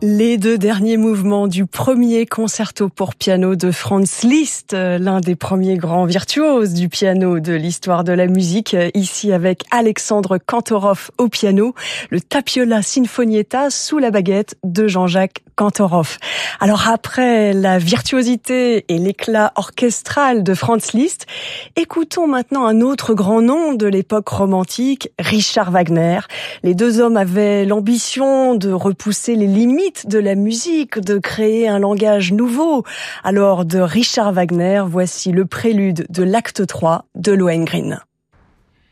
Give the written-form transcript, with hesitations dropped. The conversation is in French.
Les deux derniers mouvements du premier concerto pour piano de Franz Liszt, l'un des premiers grands virtuoses du piano de l'histoire de la musique, ici avec Alexandre Kantorov au piano, le Tapiola Sinfonietta sous la baguette de Jean-Jacques Kantorov. Alors après la virtuosité et l'éclat orchestral de Franz Liszt, écoutons maintenant un autre grand nom de l'époque romantique, Richard Wagner. Les deux hommes avaient l'ambition de repousser les limites de la musique, de créer un langage nouveau. Alors de Richard Wagner, voici le prélude de l'acte 3 de Lohengrin.